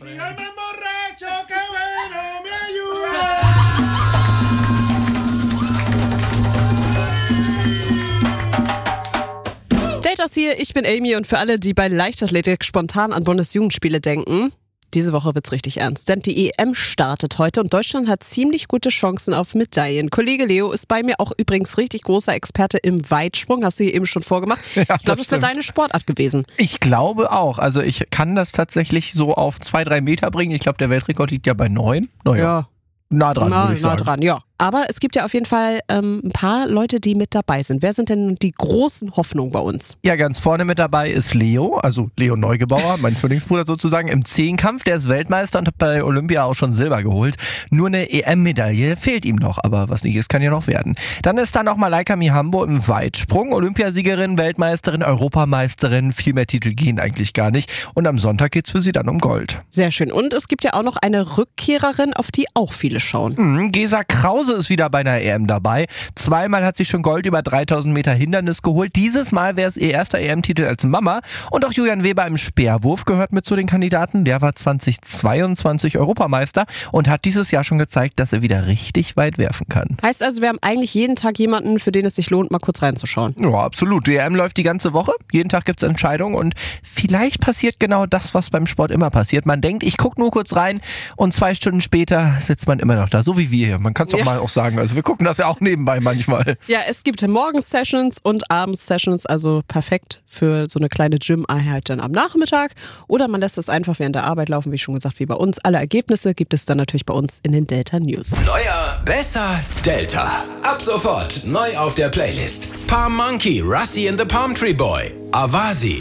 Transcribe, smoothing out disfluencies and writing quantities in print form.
si yo me emborracho, que bueno, me ayuda. Daters hier, ich bin Amy und für alle, die bei Leichtathletik spontan an Bundesjugendspiele denken, diese Woche wird's richtig ernst, denn die EM startet heute und Deutschland hat ziemlich gute Chancen auf Medaillen. Kollege Leo ist bei mir auch übrigens richtig großer Experte im Weitsprung, hast du hier eben schon vorgemacht. Ja, ich glaube, das wäre deine Sportart gewesen. Ich glaube auch. Also ich kann das tatsächlich so auf 2-3 Meter bringen. Ich glaube, der Weltrekord liegt ja bei 9. Naja, nah dran, würde ich sagen. Nah dran, ja. Aber es gibt ja auf jeden Fall ein paar Leute, die mit dabei sind. Wer sind denn die großen Hoffnungen bei uns? Ja, ganz vorne mit dabei ist Leo, also Leo Neugebauer, mein Zwillingsbruder sozusagen, im Zehnkampf. Der ist Weltmeister und hat bei Olympia auch schon Silber geholt. Nur eine EM-Medaille fehlt ihm noch, aber was nicht ist, kann ja noch werden. Dann ist da noch Malaika Mihambo im Weitsprung. Olympiasiegerin, Weltmeisterin, Europameisterin. Viel mehr Titel gehen eigentlich gar nicht. Und am Sonntag geht's für sie dann um Gold. Sehr schön. Und es gibt ja auch noch eine Rückkehrerin, auf die auch viele schauen. Gesa Krause ist wieder bei einer EM dabei. Zweimal hat sie schon Gold über 3000 Meter Hindernis geholt. Dieses Mal wäre es ihr erster EM-Titel als Mama. Und auch Julian Weber im Speerwurf gehört mit zu den Kandidaten. Der war 2022 Europameister und hat dieses Jahr schon gezeigt, dass er wieder richtig weit werfen kann. Heißt also, wir haben eigentlich jeden Tag jemanden, für den es sich lohnt, mal kurz reinzuschauen. Ja, absolut. Die EM läuft die ganze Woche. Jeden Tag gibt es Entscheidungen und vielleicht passiert genau das, was beim Sport immer passiert. Man denkt, ich gucke nur kurz rein und 2 Stunden später sitzt man immer noch da. So wie wir hier. Man kann es doch mal auch sagen. Also wir gucken das ja auch nebenbei manchmal. Ja, es gibt Morgens-Sessions und Abends-Sessions, also perfekt für so eine kleine Gym-Einheit dann am Nachmittag. Oder man lässt es einfach während der Arbeit laufen, wie schon gesagt, wie bei uns. Alle Ergebnisse gibt es dann natürlich bei uns in den Delta News. Neuer, besser, Delta. Ab sofort neu auf der Playlist. Palm Monkey, Rusty and the Palm Tree Boy, Avasi,